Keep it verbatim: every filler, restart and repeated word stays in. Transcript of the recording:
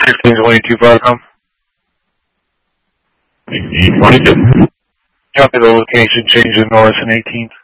fifteen twenty-two Broadcom. fifteen twenty-two. Copy the location change to Norris and eighteenth.